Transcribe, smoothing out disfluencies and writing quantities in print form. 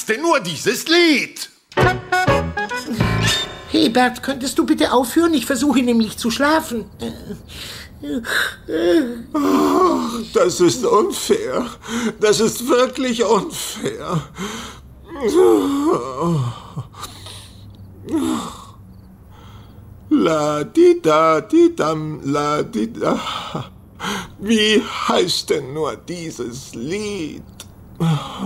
denn nur dieses Lied? Hey Bert, könntest du bitte aufhören? Ich versuche nämlich zu schlafen. Das ist unfair. Das ist wirklich unfair. La-di-da-di-dam, la-di-da. Wie heißt denn nur dieses Lied?